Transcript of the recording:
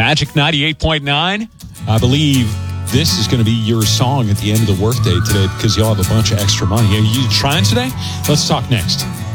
Magic 98.9. I believe this is going to be your song at the end of the workday today because you'll have a bunch of extra money. Are you trying today? Let's talk next.